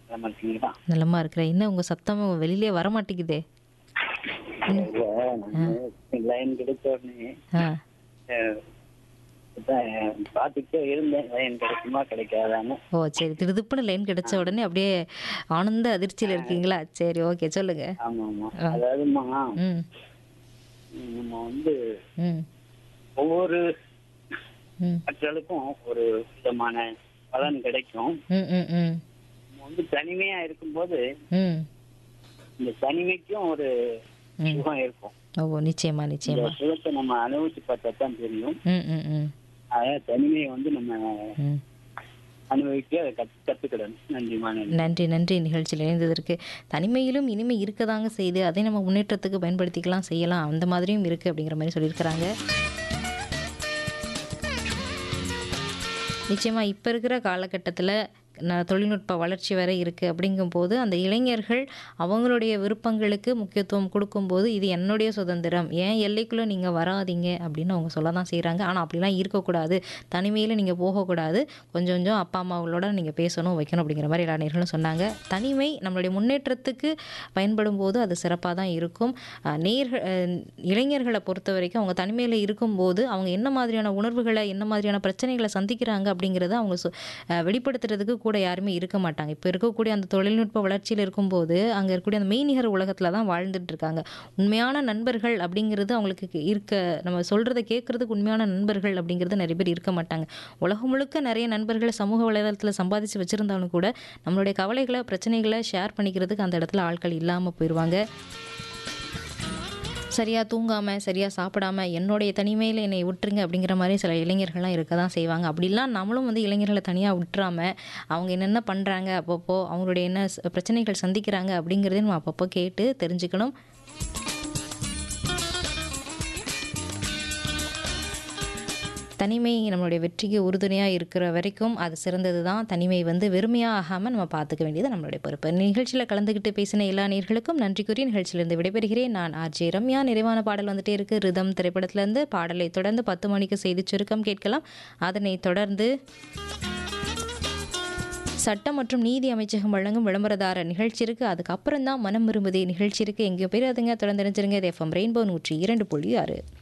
நலமா இருக்கீங்களா? நலமா இருக்கிறேன். என்ன உங்க சத்தம் வெளியிலே வர மாட்டேங்குதே? இல்ல, நம்ம லைன் கிடைச்ச உடனே ஆ. பார்த்துக்கிட்டே இருந்தேன், லைன் கிடைக்குமா கிடைக்காதான்னு. ஓ சரி. திடுதிப்புன்னு லைன் கிடைச்ச உடனே அப்படியே ஆனந்த அதிர்ச்சியில இருக்கீங்களா? சரி ஓகே சொல்லுங்க. ஆமா ஆமா. ஆ. அதாவதுமா, ம். நம்ம வந்து ம். ஒவ்வொரு ம். மக்களுக்கும் ஒரு விதமான பலன் கிடைக்கும். ம். ம். ம். நம்ம வந்து தனிமையா இருக்கும்போது ம். இந்த தனிமைக்கும் ஒரு ம். சுகம் இருக்கும். ஓ நிச்சயமா இந்த நிச்சயமா. சுகத்தை நம்ம அனுபவிச்சு பார்த்தா தான் தெரியும். ம். ம். ம். அதாவது தனிமையை வந்து நம்ம ம். அனுபவிக்க கத்துக்கிடணும். நன்றிமா, நன்றி. நன்றி நன்றி நிகழ்ச்சியில் இணைந்ததற்கு. தனிமையிலும் இனிமை இருக்கதாங்க செய்யுது. அதை நம்ம முன்னேற்றத்துக்கு பயன்படுத்திக்கலாம், செய்யலாம். அந்த மாதிரியும் இருக்குது அப்படிங்கிற மாதிரி சொல்லியிருக்கிறாங்க. நிச்சயமா இப்போ இருக்கிற காலகட்டத்தில் தொழில்நுட்ப வளர்ச்சி வேற இருக்குது. அப்படிங்கும்போது அந்த இளைஞர்கள் அவங்களுடைய விருப்பங்களுக்கு முக்கியத்துவம் கொடுக்கும்போது இது என்னுடைய சுதந்திரம், ஏன் எல்லைக்குள்ளே நீங்கள் வராதீங்க அப்படின்னு அவங்க சொல்ல தான் செய்கிறாங்க. ஆனால் அப்படிலாம் இருக்கக்கூடாது, தனிமையில் நீங்கள் போகக்கூடாது, கொஞ்சம் கொஞ்சம் அப்பா அம்மாங்களோட நீங்கள் பேசணும் வைக்கணும் அப்படிங்கிற மாதிரி எல்லா நேர்களும் சொன்னாங்க. தனிமை நம்மளுடைய முன்னேற்றத்துக்கு பயன்படும் போது அது சிறப்பாக தான் இருக்கும். இளைஞர்களை பொறுத்த வரைக்கும் அவங்க தனிமையில் இருக்கும்போது அவங்க என்ன மாதிரியான உணர்வுகளை என்ன மாதிரியான பிரச்சனைகளை சந்திக்கிறாங்க அப்படிங்கிறத அவங்க வெளிப்படுத்துறதுக்கு கூட யாருமே இருக்க மாட்டாங்க. இப்போ இருக்கக்கூடிய அந்த தொழில்நுட்ப வளர்ச்சியில் இருக்கும்போது அங்கே இருக்கக்கூடிய அந்த மெய்நிகர் உலகத்தில் தான் வாழ்ந்துட்டு இருக்காங்க. உண்மையான நண்பர்கள் அப்படிங்கிறது அவங்களுக்கு நம்ம சொல்கிறத கேட்குறதுக்கு உண்மையான நண்பர்கள் அப்படிங்கிறது நிறைய பேர் இருக்க மாட்டாங்க. உலகம் முழுக்க நிறைய நண்பர்கள் சமூக வலைதளத்தில் சம்பாதிச்சு வச்சுருந்தாலும் கூட நம்மளுடைய கவலைகளை பிரச்சனைகளை ஷேர் பண்ணிக்கிறதுக்கு அந்த இடத்துல ஆட்கள் இல்லாமல் போயிடுவாங்க. சரியாக தூங்காமல் சரியாக சாப்பிடாம என்னுடைய தனிமையில் என்னை விட்டுருங்க அப்படிங்கிற மாதிரி சில இளைஞர்கள்லாம் இருக்க தான் செய்வாங்க. அப்படிலாம் நம்மளும் வந்து இளைஞர்களை தனியாக விட்டுறாமல் அவங்க என்னென்ன பண்ணுறாங்க, அப்பப்போ அவங்களுடைய என்ன பிரச்சனைகள் சந்திக்கிறாங்க அப்படிங்கிறதையும் நம்ம அப்பப்போ கேட்டு தெரிஞ்சுக்கணும். தனிமை நம்மளுடைய வெற்றிக்கு உறுதுணையாக இருக்கிற வரைக்கும் அது சிறந்தது தான். தனிமை வந்து வெறுமையாக ஆகாமல் நம்ம பார்த்துக்க வேண்டியது நம்மளுடைய பொறுப்பு. நிகழ்ச்சியில் கலந்துக்கிட்டு பேசின எல்லா நேர்களுக்கும் நன்றி கூறி நிகழ்ச்சியிலிருந்து விடைபெறுகிறேன். நான் ஆர்ஜே ரம்யா. நிறைவான பாடல் வந்துட்டே இருக்குது. ரிதம் திரைப்படத்திலேருந்து. பாடலை தொடர்ந்து 10 மணிக்கு செய்தி சுருக்கம் கேட்கலாம். அதனை தொடர்ந்து சட்டம் மற்றும் நீதி அமைச்சகம் வழங்கும் விளம்பரதார நிகழ்ச்சி இருக்குது. அதுக்கப்புறம் தான் மனம் விரும்புதே நிகழ்ச்சி இருக்குது. எங்கேயோ போயிடாதுங்க, தொடர்ந்து நினைச்சிருங்க. இது FM ரெயின்போ 102.6.